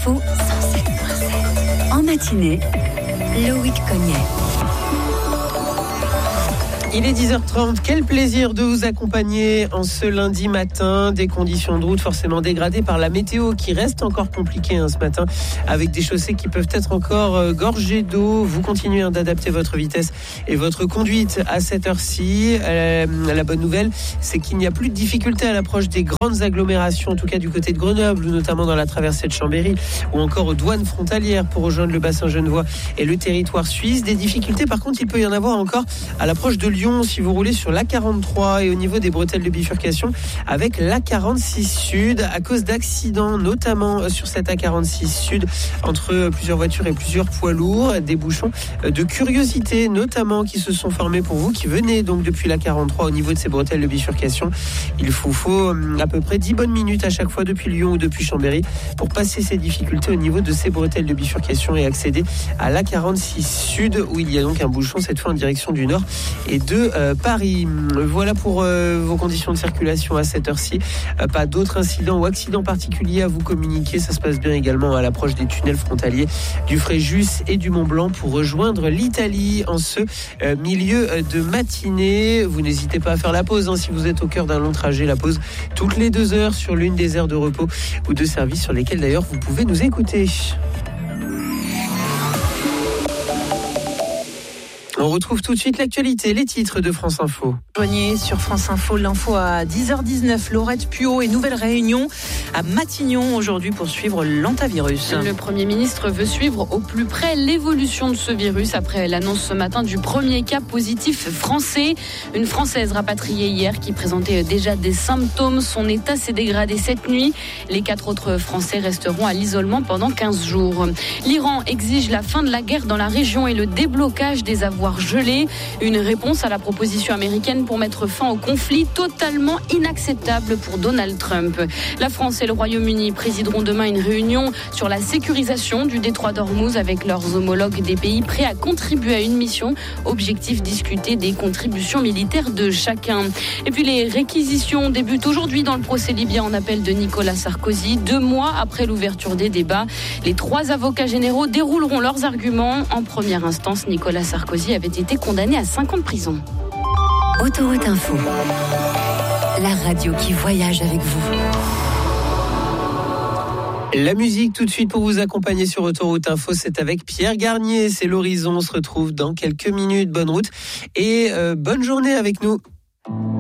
Info 107.7. En matinée, Loïc Cognet. Il est 10h30, quel plaisir de vous accompagner en ce lundi matin. Des conditions de route forcément dégradées par la météo qui reste encore compliquée ce matin, avec des chaussées qui peuvent être encore gorgées d'eau. Vous continuez d'adapter votre vitesse et votre conduite à cette heure-ci. La bonne nouvelle, c'est qu'il n'y a plus de difficultés à l'approche des grandes agglomérations, en tout cas du côté de Grenoble, notamment dans la traversée de Chambéry, ou encore aux douanes frontalières pour rejoindre le bassin genevois et le territoire suisse. Des difficultés, par contre, il peut y en avoir encore à l'approche de Lyon, si vous roulez sur l'A43 et au niveau des bretelles de bifurcation avec l'A46 Sud, à cause d'accidents, notamment sur cette A46 Sud, entre plusieurs voitures et plusieurs poids lourds, des bouchons de curiosité notamment qui se sont formés pour vous, qui venez donc depuis l'A43 au niveau de ces bretelles de bifurcation. Il vous faut à peu près 10 bonnes minutes à chaque fois depuis Lyon ou depuis Chambéry pour passer ces difficultés au niveau de ces bretelles de bifurcation et accéder à l'A46 Sud, où il y a donc un bouchon cette fois en direction du nord et de Paris. Voilà pour vos conditions de circulation à cette heure-ci. Pas d'autres incidents ou accidents particuliers à vous communiquer. Ça se passe bien également à l'approche des tunnels frontaliers du Fréjus et du Mont-Blanc pour rejoindre l'Italie en ce milieu de matinée. Vous n'hésitez pas à faire la pause si vous êtes au cœur d'un long trajet. La pause toutes les 2 heures sur l'une des aires de repos ou de service sur lesquelles d'ailleurs vous pouvez nous écouter. On retrouve tout de suite l'actualité, les titres de France Info. Joignez sur France Info, l'info à 10h19. Laurette Puot et nouvelle réunion à Matignon aujourd'hui pour suivre l'hantavirus. Le Premier ministre veut suivre au plus près l'évolution de ce virus après l'annonce ce matin du premier cas positif français. Une Française rapatriée hier qui présentait déjà des symptômes. Son état s'est dégradé cette nuit. Les 4 autres Français resteront à l'isolement pendant 15 jours. L'Iran exige la fin de la guerre dans la région et le déblocage des avoirs gelés. Une réponse à la proposition américaine pour mettre fin au conflit totalement inacceptable pour Donald Trump. La France et le Royaume-Uni présideront demain une réunion sur la sécurisation du détroit d'Ormuz avec leurs homologues des pays prêts à contribuer à une mission. Objectif, discuter des contributions militaires de chacun. Et puis les réquisitions débutent aujourd'hui dans le procès libyen en appel de Nicolas Sarkozy. 2 mois après l'ouverture des débats, les 3 avocats généraux dérouleront leurs arguments. En première instance, Nicolas Sarkozy avait été condamné à 5 ans de prison. Autoroute Info, la radio qui voyage avec vous. La musique tout de suite pour vous accompagner sur Autoroute Info, c'est avec Pierre Garnier, c'est l'horizon. On se retrouve dans quelques minutes. Bonne route et bonne journée avec nous.